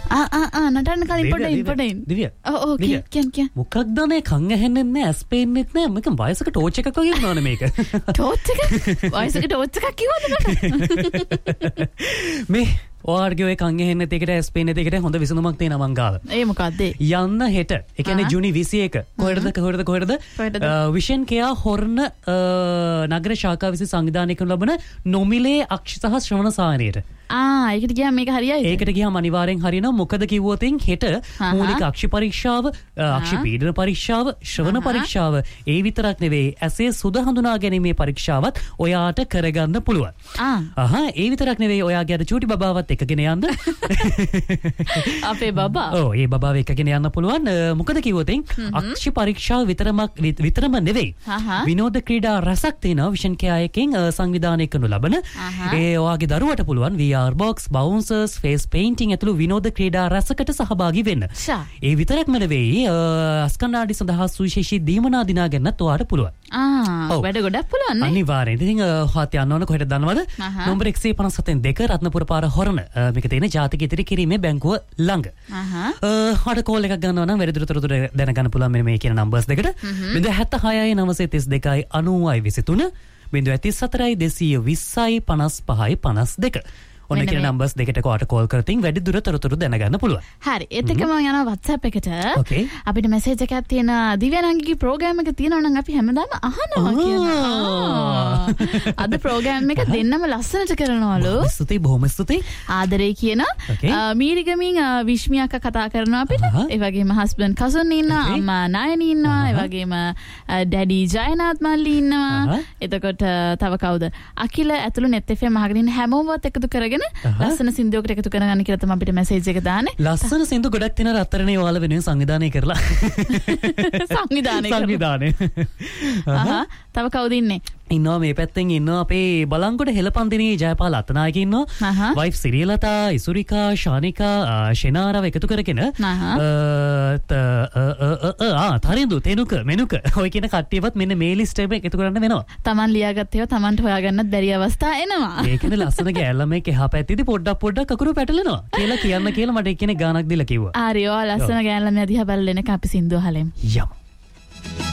නටන්න කලින් පොඩ්ඩක් දිව්‍ය. ඔව් කියන්න. මොකක්ද මේ කන් ඇහෙන්නේ නැහැ, ඇස් පේන්නෙත් නැහැ. මේක වයසක ටෝච් එකක් වගේ නෝනේ මේක. ටෝච් එක? වයසක ටෝච් එකක් කිව්වද මට? මේ ඔයාගේ ඔය කන් ඇහෙන්නේ නැති එකට ඇස් පේන්නේ නැති එකට හොඳ විසඳුමක් තියෙනවා මං ගාව. ඒ මොකද්ද? යන්න හෙට. ඒ කියන්නේ ජූනි 21. කොහෙද? විෂන් කෙයා හොර්න නගර ශාඛාව විසින් සංවිධානය කරනු ලබන නොමිලේ අක්ෂ සහ ශ්‍රවණ සායනයට. ඒකට ගියාම මේක හරියයිද? ඒකට ගියාම අනිවාර්යෙන් හරියනවා. මොකද කිව්වොත් හෙට මූලික අක්ෂ පරීක්ෂාව, අක්ෂ පීඩන පරීක්ෂාව, ශ්‍රවණ පරීක්ෂාව ඒ විතරක් නෙවෙයි ඇසේ සුද හඳුනා ගැනීමේ පරීක්ෂාවත් ඔයාට කරගන්න පුළුවන්. ඒ විතරක් නෙවෙයි ඔයාගේ අර චූටි බබාවත් එකගෙන යන්න. අපේ බබා. ඔව් ඒ බබාව එකගෙන යන්න පුළුවන්. මොකද කිව්වොත් අක්ෂ පරීක්ෂාව විතරම නෙවෙයි. විනෝද ක්‍රීඩා රසක් තියෙනවා විෂන් කෙයා එකෙන් සංවිධානය කරනු ලබන. ඒ ඔයාගේ දරුවට පුළුවන් VR box, bouncers, face painting ඇතුළු විනෝද ක්‍රීඩා රසකට සහභාගී වෙන්න. ඒ විතරක්ම නෙවෙයි අස්කන්නාඩි සඳහා සුවිශේෂී දීමනා දිනා ගන්නත් ඔයාට පුළුවන්. වැඩ ගොඩක් පුළුවන් නේ. අනිවාර්යෙන්. ඉතින් ඔහත් යන්න ඕන කොහෙද දන්නවද? නම්බර 157 රත්නපුර පාර හොරණ. මේක තියෙන ජාතික ඉදිරි කිරීමේ බැංකුව ළඟ. හොට කෝල් එකක් ගන්නවා නම් වැඩිදුර තොරතුරු දැනගන්න පුළුවන් මෙන්න මේ කියන නම්බර්ස් දෙකට. 076 932 90 23 034 220 55 ඔන්න කියන නම්බර්ස් දෙකට කොට කෝල් කරතින් වැඩි දුර තොරතුරු දැනගන්න පුළුවන්. හරි. ඒත් එක්කම යනවා WhatsApp එකට. අපිට මැසේජ් එකක් තියෙන දිව්‍යානංගිගේ ප්‍රෝග්‍රෑම් එක තියෙනවා නම් අපි හැමදාම අහනවා කියනවා. අද ප්‍රෝග්‍රෑම් එක දෙන්නම ලස්සනට කරනවලු. බොහොම ස්තුතියි. ආදරේ කියන මීරිගමින් විශ්මිය අක්කා කතා කරනවා අපිට. ඒ වගේම හස්බන්ඩ් කසුන් ඉන්නවා, අම්මා නායනි ඉන්නවා, ඒ වගේම ඩැඩි ජයනාත් මල්ලි ඉන්නවා. එතකොට තව කවුද? අකිල ඇතුළු net FM අහගෙන ඉන්න හැමෝමවත් එකතු කරගෙන ලස්සන සින්දුවකට එකතු කරගන්න කියලා තමයි අපිට මැසේජ් එක දාන්නේ. ලස්සන සින්දු ගොඩක් තියෙනවා රත්තරනේ ඔයාලා වෙනුවෙන් සංවිධානය කරලා. සංවිධානය. තව කවුද ඉන්නේ? ඉන්නවා මේ පැත්තෙන් ඉන්නවා අපේ බලංගොඩ හෙළපන්දිනේ ජයපාල අතනායක ඉන්නවා. වයිෆ් සිරියලතා, ඉසුරිකා, ශානිකා, ෂෙනාරව එකතු කරගෙන තරින්දු, තෙනුක, මෙනුක ඔය කියන කට්ටියවත් මෙන්න මේ ලිස්ට් එකේ එකතු කරන්න වෙනවා. Taman ලියාගත්ත ඒවා Tamanට හොයාගන්නත් බැරි අවස්ථා එනවා. ඒකනේ ලස්සන ගෑල්ලා මේක එහා පැත්තේදී පොඩ්ඩක් අකුරු පැටලෙනවා කියලා කියලා මට එක්කෙනෙක් ගානක් දීලා කිව්වා. ආරියෝ ලස්සන ගෑල්ලා මේ දිහා බලලා එනක අපි සින්දුව අහලෙමු. යමු.